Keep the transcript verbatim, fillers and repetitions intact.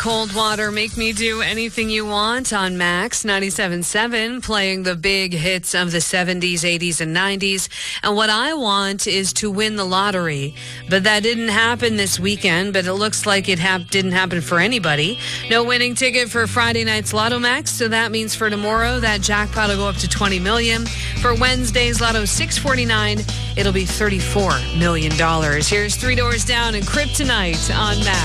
Coldwater, Make Me Do Anything You Want on Max ninety-seven point seven, playing the big hits of the seventies, eighties, and nineties. And what I want is to win the lottery. But that didn't happen this weekend, but it looks like it hap- didn't happen for anybody. No winning ticket for Friday night's Lotto Max, so that means for tomorrow, that jackpot will go up to twenty million dollars. For Wednesday's Lotto six forty-nine, it'll be thirty-four million dollars. Here's Three Doors Down and Kryptonite on Max.